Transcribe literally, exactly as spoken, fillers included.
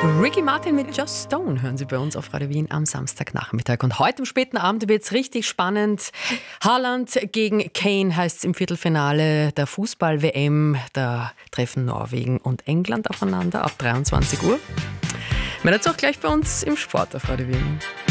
Ricky Martin mit Just Stone hören Sie bei uns auf Radio Wien am Samstagnachmittag. Und heute am späten Abend wird es richtig spannend. Haaland gegen Kane heißt es im Viertelfinale der Fußball-W M. Da treffen Norwegen und England aufeinander ab dreiundzwanzig Uhr. Mehr dazu auch gleich bei uns im Sport auf Radio Wien.